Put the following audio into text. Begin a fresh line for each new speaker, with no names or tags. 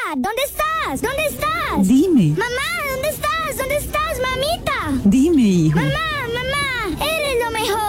¿Dónde estás? ¿Dónde estás?
Dime.
Mamá, ¿dónde estás? ¿Dónde estás, mamita?
Dime, hijo.
Mamá.